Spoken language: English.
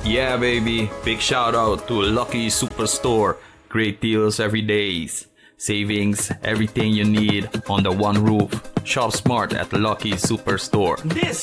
Yeah, baby. Big shout out to Lucky Superstore. Great deals every day. Savings, everything you need on the one roof. Shop smart at Lucky Superstore.